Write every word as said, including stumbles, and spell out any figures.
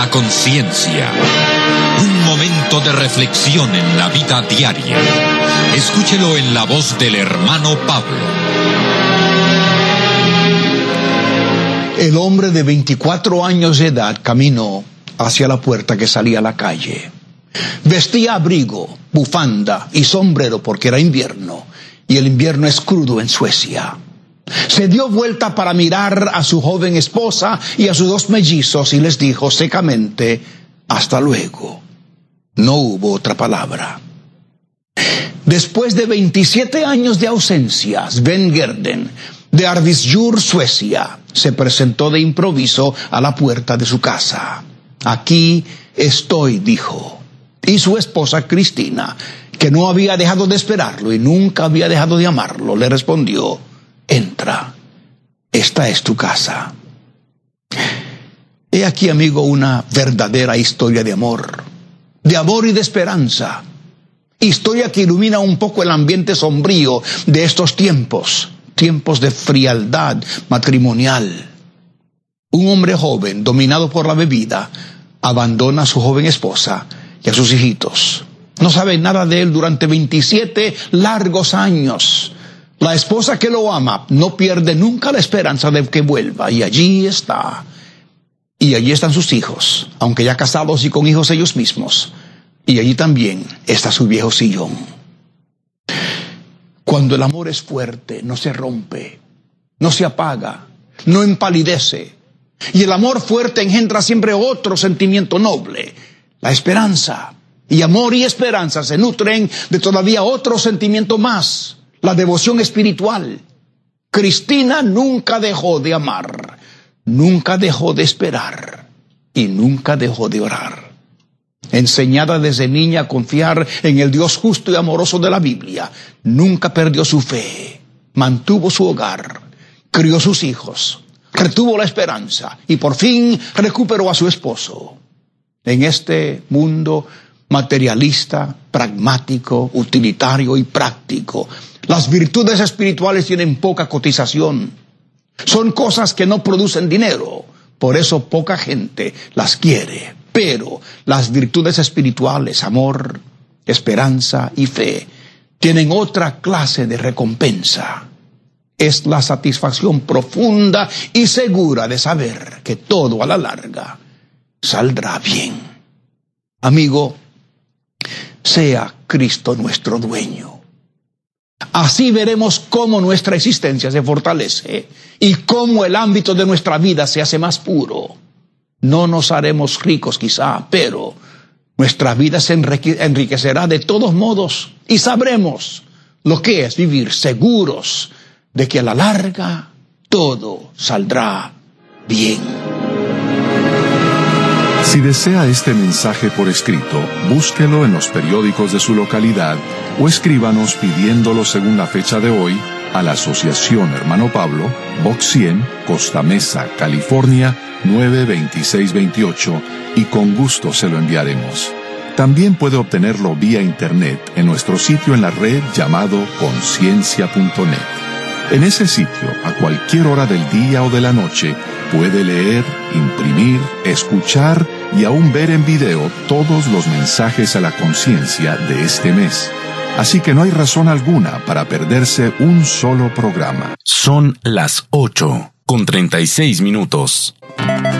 A conciencia. Un momento de reflexión en la vida diaria. Escúchelo en la voz del hermano Pablo. El hombre de veinticuatro años de edad caminó hacia la puerta que salía a la calle. Vestía abrigo, bufanda y sombrero porque era invierno, y el invierno es crudo en Suecia. Se dio vuelta para mirar a su joven esposa y a sus dos mellizos y les dijo secamente, hasta luego. No hubo otra palabra. Después de veintisiete años de ausencia, Sven Gerden, de Arvidsjaur, Suecia, se presentó de improviso a la puerta de su casa. Aquí estoy, dijo. Y su esposa Cristina, que no había dejado de esperarlo y nunca había dejado de amarlo, le respondió, entra, esta es tu casa. He aquí, amigo, una verdadera historia de amor, de amor y de esperanza. Historia que ilumina un poco el ambiente sombrío de estos tiempos, tiempos de frialdad matrimonial. Un hombre joven, dominado por la bebida, abandona a su joven esposa y a sus hijitos. No sabe nada de él durante veintisiete largos años. La esposa que lo ama no pierde nunca la esperanza de que vuelva, y allí está. Y allí están sus hijos, aunque ya casados y con hijos ellos mismos. Y allí también está su viejo sillón. Cuando el amor es fuerte, no se rompe, no se apaga, no empalidece. Y el amor fuerte engendra siempre otro sentimiento noble, la esperanza. Y amor y esperanza se nutren de todavía otro sentimiento más, la devoción espiritual. Cristina nunca dejó de amar, nunca dejó de esperar y nunca dejó de orar. Enseñada desde niña a confiar en el Dios justo y amoroso de la Biblia, nunca perdió su fe, mantuvo su hogar, crió sus hijos, retuvo la esperanza y por fin recuperó a su esposo. En este mundo materialista, pragmático, utilitario y práctico, las virtudes espirituales tienen poca cotización. Son cosas que no producen dinero, por eso poca gente las quiere. Pero las virtudes espirituales, amor, esperanza y fe, tienen otra clase de recompensa. Es la satisfacción profunda y segura de saber que todo a la larga saldrá bien. Amigo, sea Cristo nuestro dueño. Así veremos cómo nuestra existencia se fortalece y cómo el ámbito de nuestra vida se hace más puro. No nos haremos ricos quizá, pero nuestra vida se enriquecerá de todos modos y sabremos lo que es vivir seguros de que a la larga todo saldrá bien. Si desea este mensaje por escrito, búsquelo en los periódicos de su localidad o escríbanos pidiéndolo según la fecha de hoy a la Asociación Hermano Pablo, Box cien, Costa Mesa, California, nueve veintiséis veintiocho, y con gusto se lo enviaremos. También puede obtenerlo vía internet en nuestro sitio en la red llamado conciencia punto net. En ese sitio, a cualquier hora del día o de la noche, puede leer, imprimir, escuchar y aún ver en video todos los mensajes a la conciencia de este mes. Así que no hay razón alguna para perderse un solo programa. Son las ocho con treinta y seis minutos.